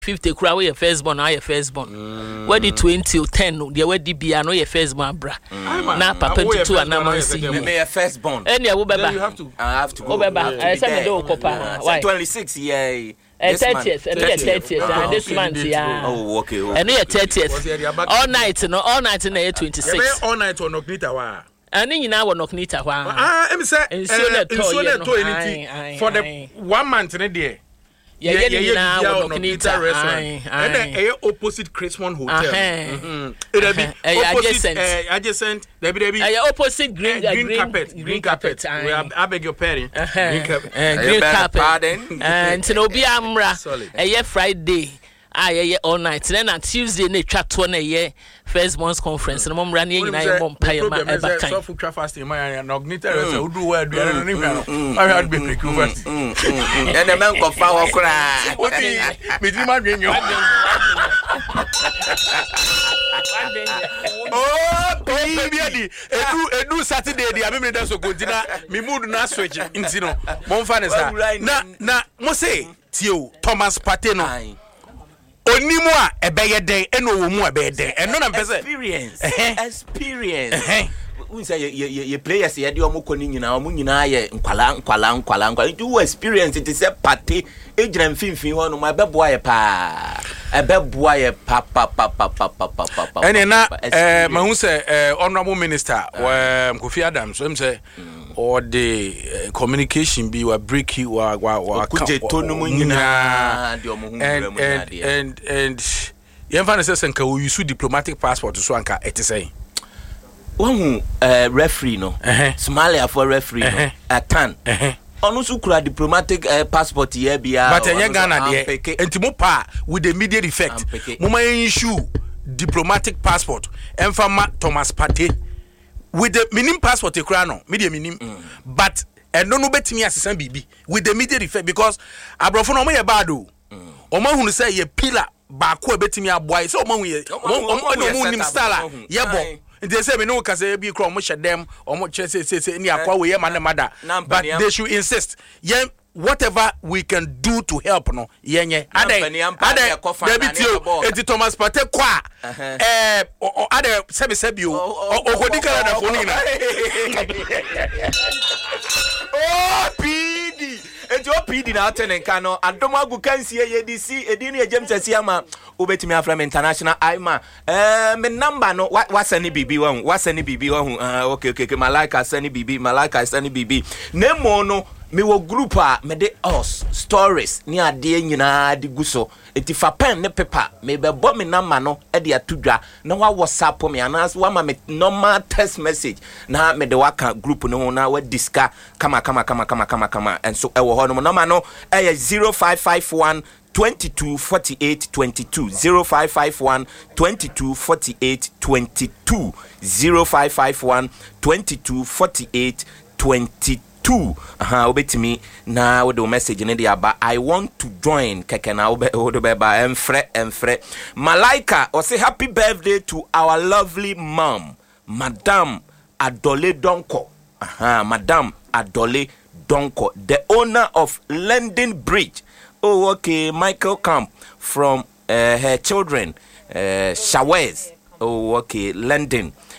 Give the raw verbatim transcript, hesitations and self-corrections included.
fifty kura we first born I first born we di twenty or ten no dey we di bia no ye first born bra na papa two and na man see me first born any we beba you have to I have to go we beba I say me do kopa why twenty-six yeah thirtieth and yeah thirtieth and this month yeah oh okay okay and yeah thirtieth all night no all night na twenty-six all night on Ognita wa and you know what Ognita wa ah em say insurance to anything for the one month ne there. Yeah, yeah, yeah, yeah, Ognita restaurant. And then a opposite Christmas Hotel. Mm-hmm. It'll be opposite, uh, adjacent. There be there be opposite green, uh, green, green carpet, green carpet. We are, I beg your pardon. Green carpet, green carpet. And to no be amra. A year Friday. Ah, yeah, yeah, all night. Then on Tuesday, they chat one a year first month's conference. And I'm running in a bomb pie. My ever time. So for fasting, my Ognita restaurant. Who do well? Do I don't know. I had been recovered. And the man got foul cry. What is it? My dream. Oh, baby, a new Saturday. The American dance will continue. Me mood na switch. Intino. Mon fan is that. Na na. Mose Tio Thomas Pateno. Onimu a ebeye den eno wo mu ebeye den eno na mpese experience experience we say ye ye players ye de omukọ ni nyina omu nyina ye nkwala nkwala nkwala nkwala you experience it is a party ejira mfimfin ho no ma beboa ye pa ebeboa ye pa pa pa pa pa pa pa ene na eh mahu say eh honorable minister um Kofi Adams so him say or the communication be wa breaky wa wa wa kuje tonu mu nyina de omu hu and and and and yemfa say senka we use diplomatic passport so anka etesey one uh referee no Somalia for referee no atan onu su kura diplomatic uh, passport here bia but enye Ghana de entimo pa with the immediate effect muma issue diplomatic passport emfa ma Thomas Partey with the minim passport e kura no media minim but eno no betimi asesa bibi with the immediate effect because abrofo no mo ye bad o o ma hunu say ye pillar ba ko betimi aboy so o ma hu ye o no nim style ye bo they say me no can say be kro mo shedem or mo say say say ni akwa we ye man mother but they should insist ye whatever we can do to help no yenye ade ade debitio enti Thomas Partey kwa eh ade sebi sebi o ogodika na phone na oh P D enti o P D na atenenka no adomagu kansie ye D C edi ne James Asiama obetimi afram international aima eh me number no wa send bibi wa wa send bibi wa hu okay okay Malika send bibi Malika send bibi nemo no me wo group a me de us stories ni ade nyina de guso etifa pen ne paper me be bo me number no e de atudwa na wa WhatsApp me anas wa ma me normal text message na me de waka group no na wa discuss kama kama kama kama kama kama and so e wo ho no number no e zero five five one twenty-two forty-eight twenty-two zero five five one twenty-two forty-eight twenty-two zero five five one twenty-two forty-eight twenty-two two aha obetimi na with the message in the aba I want to join keke na obe obe ba emfre emfre Malaika or say happy birthday to our lovely mom Madam Adole Donko aha Madam Adole Donko the owner of London Bridge oh okay Michael Camp from uh, her children uh, Shawez oh okay London